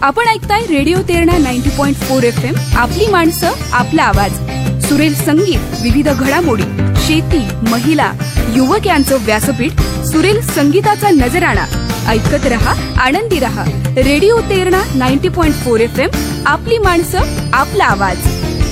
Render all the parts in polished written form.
आपण ऐकताय radio Terna 90.4 FM. आपली माणसं, आपला आवाज. सुरेल संगीत, विविध घडामोडी, शेती, महिला, युवक यांचं व्यासपीठ. सुरेल संगीताचा नजराणा. ऐकत रहा, आनंदी रहा. Radio Terna 90.4 FM. आपली माणसं, आपला आवाज.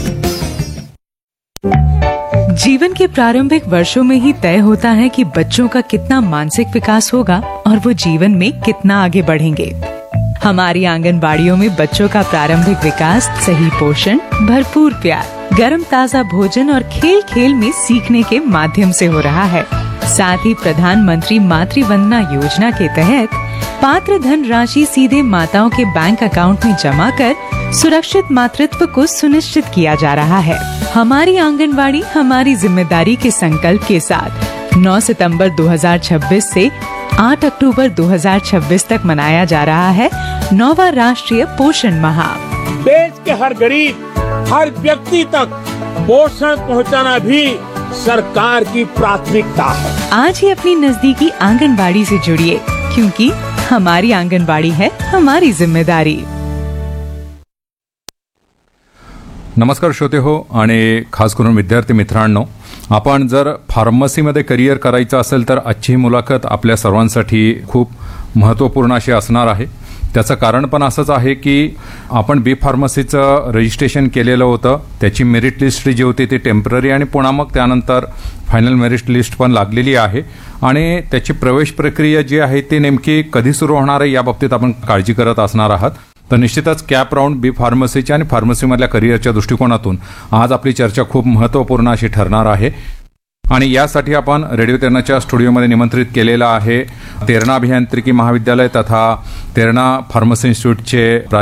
जीवन के प्रारंभिक वर्षों में ही तय होता है कि बच्चों का कितना मानसिक विकास होगा और वो जीवन में कितना आगे बढ़ेंगे। हमारी आंगनबाड़ियों में बच्चों का प्रारंभिक विकास सही पोषण, भरपूर प्यार, गर्म ताजा भोजन और खेल खेल में सीखने के माध्यम से हो रहा है। साथ ही प्रधानमंत्री मातृ वंदना योजना के तहत पात्र धन राशि सीधे माताओं के बैंक अकाउंट में जमा कर सुरक्षित मातृत्व को सुनिश्चित किया जा रहा है। हमारी आंगनबाड़ी हमारी जिम्मेदारी के संकल्प के साथ 9 सितंबर 2026 से 8 अक्टूबर 2026 तक मनाया जा रहा है 9वां राष्ट्रीय पोषण माह। देश के हर गरीब, हर व्यक्ति तक पोषण पहुंचाना भी सरकार की प्राथमिकता है। आज ही अपनी नजदीकी आंगनबाड़ी से जुड़िए, क्योंकि हमारी आंगनबाड़ी है हमारी जिम्मेदारी। नमस्कार श्रोते हो आणि खास करून विद्यार्थी मित्रांनो, आपण जर फार्मसीमध्ये करिअर करायचं असेल तर आजची मुलाखत आपल्या सर्वांसाठी खूप महत्त्वपूर्ण अशी असणार आहे। त्याचं कारण पण असंच आहे की आपण बी फार्मसीचं रजिस्ट्रेशन केलेलं होतं, त्याची मेरिट लिस्ट जी होती ती टेम्पररी आणि पुन्हा मग त्यानंतर फायनल मेरिट लिस्ट पण लागलेली आहे आणि त्याची प्रवेश प्रक्रिया जी आहे ती नेमकी कधी सुरू होणार आहे याबाबतीत आपण काळजी करत असणार आहात। तर निश्चितच कॅप राऊंड बी फार्मसीच्या आणि फार्मसीमधल्या करिअरच्या दृष्टिकोनातून आज आपली चर्चा खूप महत्त्वपूर्ण अशी ठरणार आहे आणि यासाठी आपण रेडिओ तेरणाच्या स्टुडिओमध्ये निमंत्रित केलेला आहे तेरणा अभियांत्रिकी महाविद्यालय तथा तेरणा फार्मसी इन्स्टिट्यूटचे